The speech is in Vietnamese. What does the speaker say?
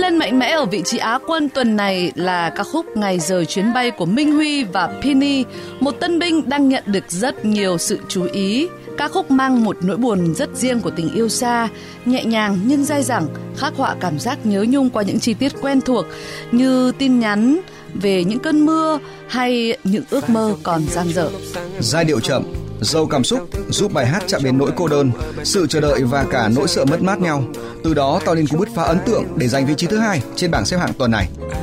lên mạnh mẽ ở vị trí Á quân tuần này là ca khúc Ngày rời chuyến bay của Minh Huy và Penny, một tân binh đang nhận được rất nhiều sự chú ý. Ca khúc mang một nỗi buồn rất riêng của tình yêu xa, nhẹ nhàng nhưng dai dẳng, khắc họa cảm giác nhớ nhung qua những chi tiết quen thuộc như tin nhắn về những cơn mưa hay những ước mơ còn dang dở. Giai điệu chậm, giàu cảm xúc giúp bài hát chạm đến nỗi cô đơn, sự chờ đợi và cả nỗi sợ mất mát nhau. Từ đó tạo nên cú bứt phá ấn tượng để giành vị trí thứ 2 trên bảng xếp hạng tuần này.